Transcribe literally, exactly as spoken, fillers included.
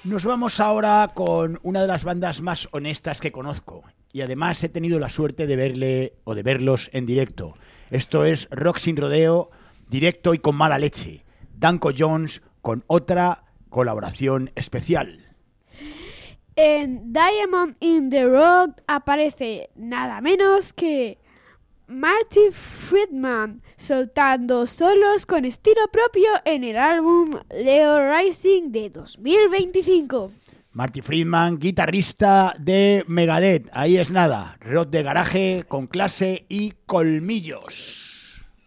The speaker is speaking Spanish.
Nos vamos ahora con una de las bandas más honestas que conozco y además he tenido la suerte de verle o de verlos en directo. Esto es Rock Sin Rodeo, directo y con mala leche. Danko Jones con otra colaboración especial. En Diamond in the Rough aparece nada menos que Marty Friedman soltando solos con estilo propio en el álbum Leo Rising de dos mil veinticinco. Marty Friedman, guitarrista de Megadeth. Ahí es nada, rock de garaje con clase y colmillos.